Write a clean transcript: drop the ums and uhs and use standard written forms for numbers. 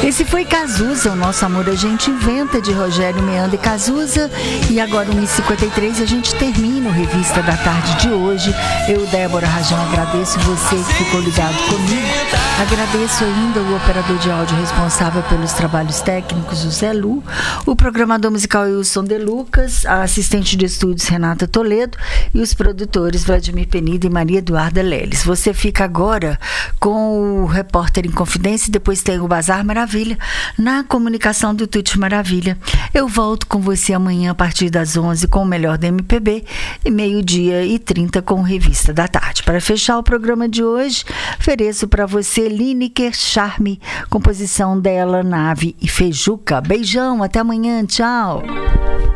Esse foi Cazuza, O Nosso Amor a Gente Inventa, de Rogério Meandro e Cazuza. E agora, 1h53, a gente termina o Revista da Tarde de hoje. Eu, Débora Rajão, agradeço você que ficou ligado comigo. Agradeço ainda o operador de áudio responsável pelos trabalhos técnicos, o Zé Lu, o programador musical Wilson De Lucas, a assistente de estúdios Renata Toledo e os produtores Vladimir Penida e Maria Eduarda Leles. Você fica agora com o Repórter em Confidência e depois tem o Bazar Maravilha na comunicação do Tuti Maravilha. Eu volto com você amanhã a partir das 11 com o melhor da MPB e 12h30 com Revista da Tarde. Para fechar o programa de hoje, ofereço para você Lineker Charme, composição dela, Nave e Feijuca. Beijão, até amanhã, tchau!